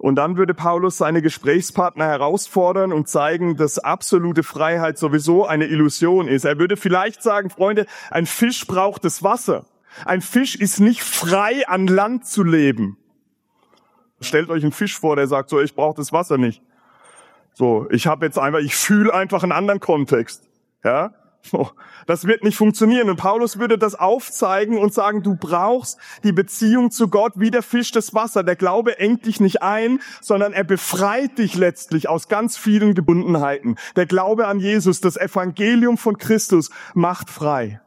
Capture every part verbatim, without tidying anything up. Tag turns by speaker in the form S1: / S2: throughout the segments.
S1: Und dann würde Paulus seine Gesprächspartner herausfordern und zeigen, dass absolute Freiheit sowieso eine Illusion ist. Er würde vielleicht sagen, Freunde, ein Fisch braucht das Wasser. Ein Fisch ist nicht frei, an Land zu leben. Stellt euch einen Fisch vor, der sagt so, ich brauche das Wasser nicht. So, ich habe jetzt einfach, ich fühle einfach einen anderen Kontext. Ja, so, das wird nicht funktionieren. Und Paulus würde das aufzeigen und sagen, du brauchst die Beziehung zu Gott wie der Fisch das Wasser. Der Glaube engt dich nicht ein, sondern er befreit dich letztlich aus ganz vielen Gebundenheiten. Der Glaube an Jesus, das Evangelium von Christus macht frei.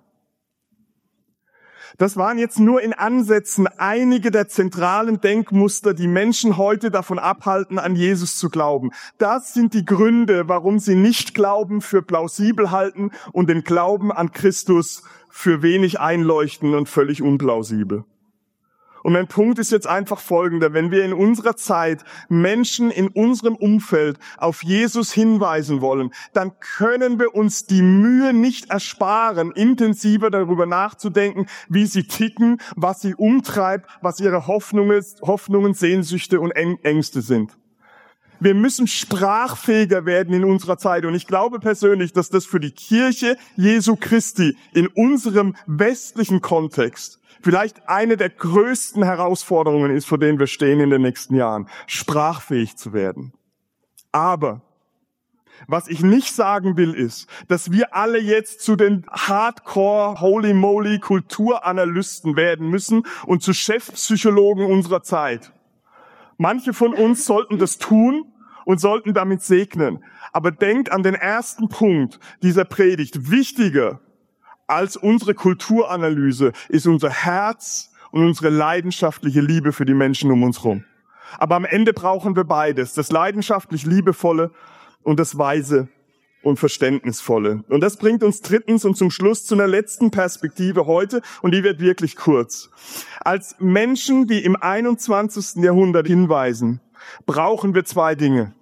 S1: Das waren jetzt nur in Ansätzen einige der zentralen Denkmuster, die Menschen heute davon abhalten, an Jesus zu glauben. Das sind die Gründe, warum sie nicht Glauben für plausibel halten und den Glauben an Christus für wenig einleuchten und völlig unplausibel. Und mein Punkt ist jetzt einfach folgender. Wenn wir in unserer Zeit Menschen in unserem Umfeld auf Jesus hinweisen wollen, dann können wir uns die Mühe nicht ersparen, intensiver darüber nachzudenken, wie sie ticken, was sie umtreibt, was ihre Hoffnungen, Hoffnungen, Sehnsüchte und Ängste sind. Wir müssen sprachfähiger werden in unserer Zeit. Und ich glaube persönlich, dass das für die Kirche Jesu Christi in unserem westlichen Kontext vielleicht eine der größten Herausforderungen ist, vor denen wir stehen in den nächsten Jahren, sprachfähig zu werden. Aber was ich nicht sagen will, ist, dass wir alle jetzt zu den Hardcore, Holy Moly Kulturanalysten werden müssen und zu Chefpsychologen unserer Zeit. Manche von uns sollten das tun und sollten damit segnen. Aber denkt an den ersten Punkt dieser Predigt. Wichtiger als unsere Kulturanalyse ist unser Herz und unsere leidenschaftliche Liebe für die Menschen um uns herum. Aber am Ende brauchen wir beides, das leidenschaftlich Liebevolle und das Weise und Verständnisvolle. Und das bringt uns drittens und zum Schluss zu einer letzten Perspektive heute, und die wird wirklich kurz. Als Menschen, die im einundzwanzigsten Jahrhundert hinweisen, brauchen wir zwei Dinge.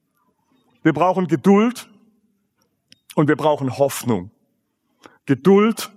S1: Wir brauchen Geduld und wir brauchen Hoffnung. Geduld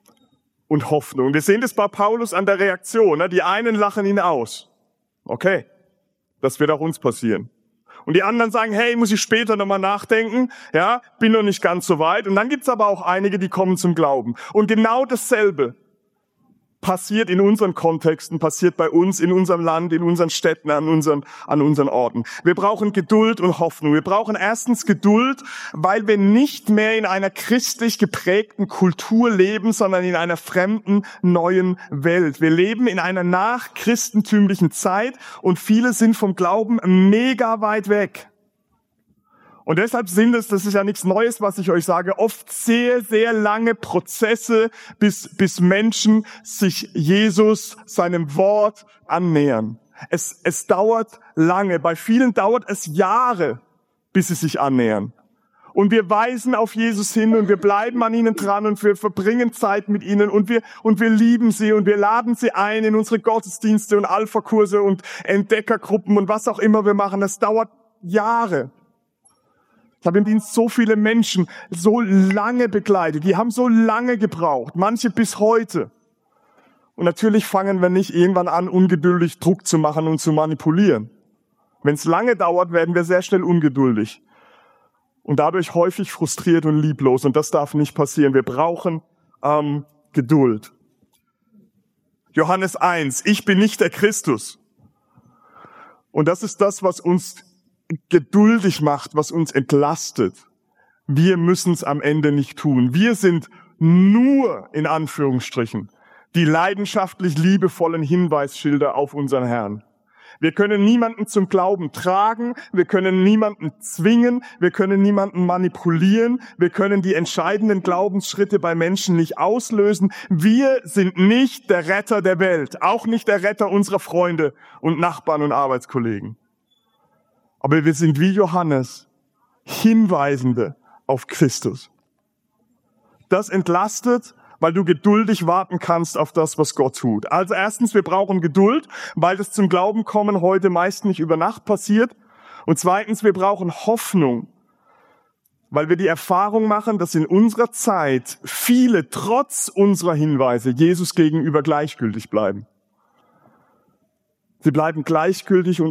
S1: und Hoffnung. Wir sehen das bei Paulus an der Reaktion. Die einen lachen ihn aus. Okay, das wird auch uns passieren. Und die anderen sagen, hey, muss ich später nochmal nachdenken. Ja, bin noch nicht ganz so weit. Und dann gibt's aber auch einige, die kommen zum Glauben. Und genau dasselbe passiert in unseren Kontexten, passiert bei uns, in unserem Land, in unseren Städten, an unseren, an unseren Orten. Wir brauchen Geduld und Hoffnung. Wir brauchen erstens Geduld, weil wir nicht mehr in einer christlich geprägten Kultur leben, sondern in einer fremden, neuen Welt. Wir leben in einer nachchristentümlichen Zeit und viele sind vom Glauben mega weit weg. Und deshalb sind es, das ist ja nichts Neues, was ich euch sage, oft sehr, sehr lange Prozesse, bis, bis Menschen sich Jesus, seinem Wort annähern. Es, es dauert lange. Bei vielen dauert es Jahre, bis sie sich annähern. Und wir weisen auf Jesus hin und wir bleiben an ihnen dran und wir verbringen Zeit mit ihnen und wir, und wir lieben sie und wir laden sie ein in unsere Gottesdienste und Alpha-Kurse und Entdeckergruppen und was auch immer wir machen. Das dauert Jahre. Ich habe im Dienst so viele Menschen so lange begleitet. Die haben so lange gebraucht. Manche bis heute. Und natürlich fangen wir nicht irgendwann an, ungeduldig Druck zu machen und zu manipulieren. Wenn es lange dauert, werden wir sehr schnell ungeduldig. Und dadurch häufig frustriert und lieblos. Und das darf nicht passieren. Wir brauchen ähm, Geduld. Johannes eins. Ich bin nicht der Christus. Und das ist das, was uns geduldig macht, was uns entlastet. Wir müssen es am Ende nicht tun. Wir sind nur, in Anführungsstrichen, die leidenschaftlich liebevollen Hinweisschilder auf unseren Herrn. Wir können niemanden zum Glauben tragen, wir können niemanden zwingen, wir können niemanden manipulieren, wir können die entscheidenden Glaubensschritte bei Menschen nicht auslösen. Wir sind nicht der Retter der Welt, auch nicht der Retter unserer Freunde und Nachbarn und Arbeitskollegen. Aber wir sind wie Johannes, Hinweisende auf Christus. Das entlastet, weil du geduldig warten kannst auf das, was Gott tut. Also erstens, wir brauchen Geduld, weil das zum Glauben kommen heute meist nicht über Nacht passiert. Und zweitens, wir brauchen Hoffnung, weil wir die Erfahrung machen, dass in unserer Zeit viele trotz unserer Hinweise Jesus gegenüber gleichgültig bleiben. Sie bleiben gleichgültig und